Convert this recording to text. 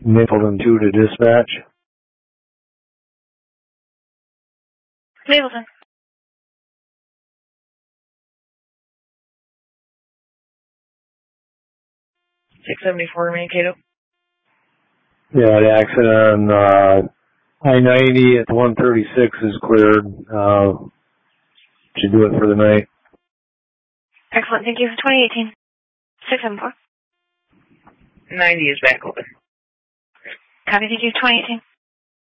Mapleton 2 to dispatch. Mapleton. 674 Mankato. Yeah, the accident on I-90 at 136 is cleared. Should do it for the night. Excellent. Thank you. 2018. 674. 90 is back open. Copy. Thank you. 2018.